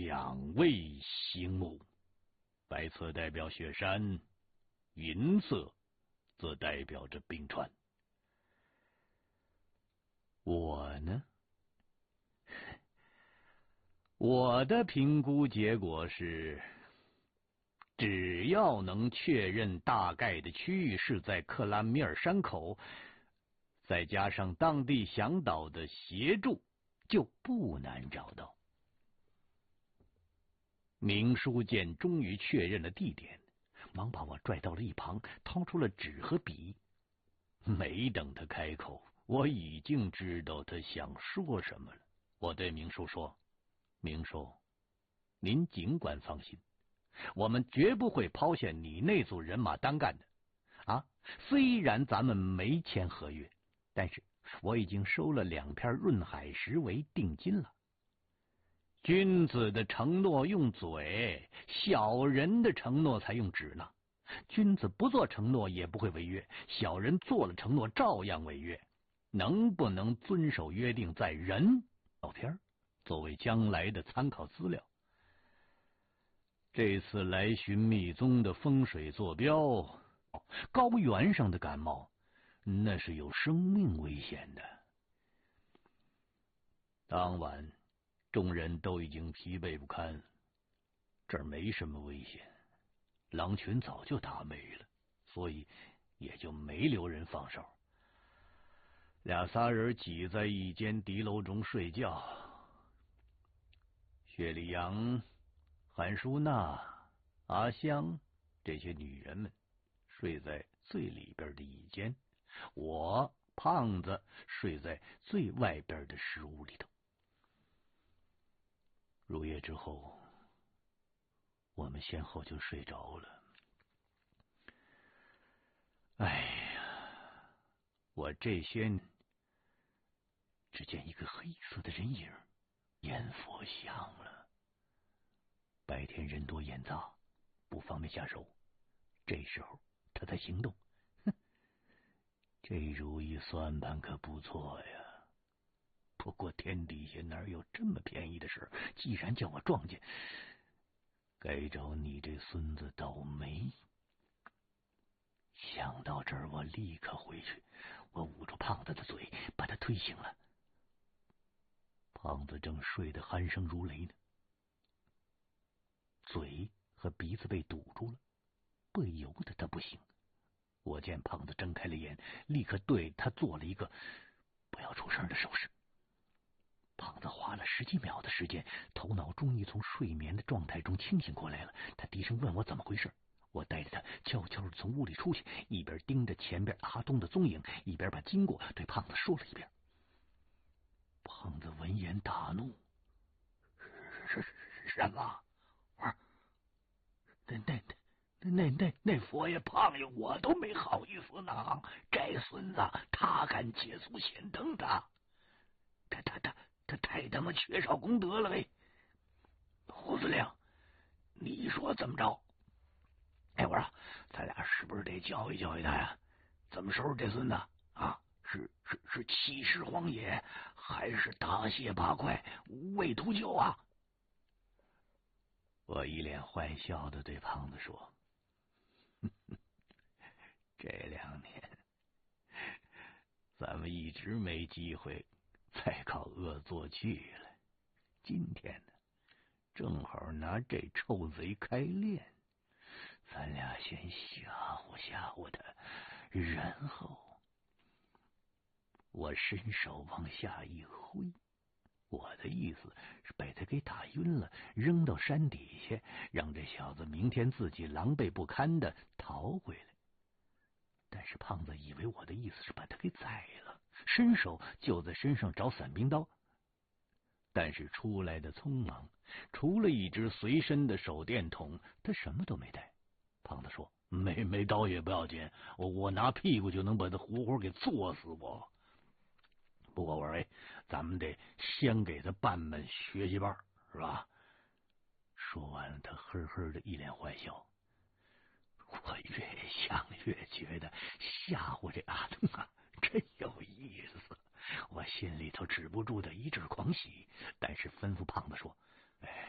两位星目，白色代表雪山，银色则代表着冰川。我呢？我的评估结果是，只要能确认大概的区域是在克拉米尔山口，再加上当地向导的协助，就不难找到。明书见终于确认了地点，忙把我拽到了一旁，掏出了纸和笔。没等他开口，我已经知道他想说什么了。我对明叔说：“明叔，您尽管放心，我们绝不会抛下你那组人马单干的。啊，虽然咱们没签合约，但是我已经收了2片润海石为定金了。君子的承诺用嘴，小人的承诺才用纸呢。君子不做承诺也不会违约，小人做了承诺照样违约。能不能遵守约定在人。照片作为将来的参考资料。这次来寻密宗的风水坐标，高原上的感冒，那是有生命危险的。当晚众人都已经疲惫不堪，这儿没什么危险，狼群早就打没了，所以也就没留人放哨。2-3人挤在一间敌楼中睡觉，薛丽阳、韩淑娜、阿香这些女人们睡在最里边的一间，我胖子睡在最外边的石屋里头。入夜之后，我们先后就睡着了。哎呀，我这先只见一个黑色的人影烟佛像了。白天人多眼杂，不方便下手，这时候他在行动。哼，这如意算盘可不错呀。不过天底下哪有这么便宜的事？既然叫我撞见，该找你这孙子倒霉。想到这儿，我立刻回去，我捂住胖子的嘴，把他推醒了。胖子正睡得鼾声如雷呢，嘴和鼻子被堵住了，不由得他不醒。我见胖子睁开了眼，立刻对他做了一个不要出声的手势。胖子花了10几秒的时间，头脑终于从睡眠的状态中清醒过来了。他低声问我怎么回事。我带着他悄悄地从屋里出去，一边盯着前边阿东的踪影，一边把经过对胖子说了一遍。胖子闻言大怒：“什么？我说那佛爷胖爷我都没好意思呢，这孙子他敢借足显灯的，他太他妈缺少功德了呗！胡司令，你说怎么着？哎，我说咱俩是不是得教育教育他呀？怎么收拾这孙子啊？是弃尸荒野，还是大卸八块无畏图救啊？”我一脸坏笑的对胖子说：“这2年咱们一直没机会再搞恶作剧了，今天呢，正好拿这臭贼开练，咱俩先吓唬吓唬他，然后我伸手往下一挥，我的意思是把他给打晕了，扔到山底下，让这小子明天自己狼狈不堪的逃回来。但是胖子以为我的意思是把他给宰了，伸手就在身上找伞兵刀，但是出来的匆忙，除了一只随身的手电筒，他什么都没带。胖子说：“没刀也不要紧，我拿屁股就能把他活活给作死我。不过我说，咱们得先给他办门学习班，是吧？”说完了，他呵呵的一脸坏笑。我越想越觉得吓唬这阿东啊真有意思，我心里头止不住的一阵狂喜，但是吩咐胖子说：“哎。”